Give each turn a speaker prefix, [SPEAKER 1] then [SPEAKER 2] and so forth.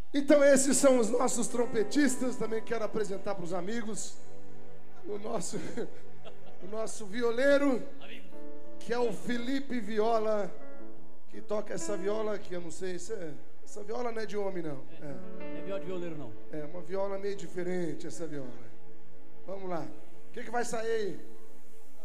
[SPEAKER 1] Então esses são os nossos trompetistas. Também quero apresentar para os amigos o nosso violeiro, que é o Felipe Viola, que toca essa viola que eu não sei se essa viola não é de homem não.
[SPEAKER 2] Não é viola de violeiro não.
[SPEAKER 1] É uma viola meio diferente essa viola. Vamos lá. O que vai sair aí?